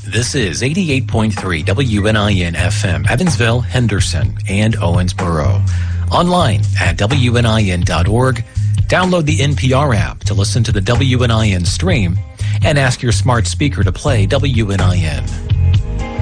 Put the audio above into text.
This is 88.3 WNIN FM, Evansville, Henderson, and Owensboro. Online at WNIN.org. Download the NPR app to listen to the WNIN stream and ask your smart speaker to play WNIN.